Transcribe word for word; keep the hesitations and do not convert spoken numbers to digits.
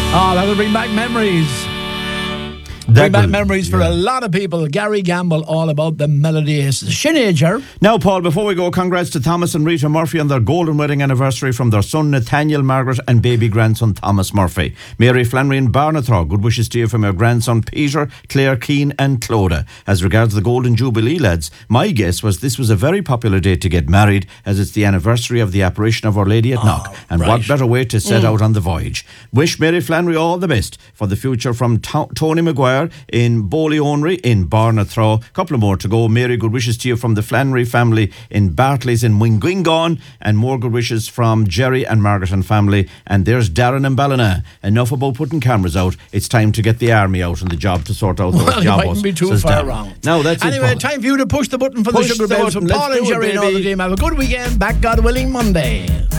Oh, that'll bring back memories. That Bring back will- memories for yeah. a lot of people. Gary Gamble, all about the Melody Aces. Shinager. Now, Paul, before we go, congrats to Thomas and Rita Murphy on their golden wedding anniversary from their son Nathaniel Margaret and baby grandson Thomas Murphy. Mary Flannery and Barnathraw, good wishes to you from your grandson Peter, Claire Keane and Clodagh. As regards the Golden Jubilee, lads, my guess was this was a very popular date to get married, as it's the anniversary of the apparition of Our Lady at Knock. And right. what better way to set out on the voyage. Wish Mary Flannery all the best for the future from to- Tony Maguire in Bowley-Onry in Barnathraw. Couple of more to go. Mary, good wishes to you from the Flannery family in Bartley's in Wingwingon, and more good wishes from Jerry and Margaret and family. And there's Darren and Ballina. Enough about putting cameras out. It's time to get the army out on the job to sort out those Well, you jobos. mightn't be too says far Darren. wrong. No, that's Anyway, it. Paul. time for you to push the button for Push the sugar the bells. button. From Let's Paul do and it, Jerry and all the baby. team. Have a good weekend. Back, God willing, Monday.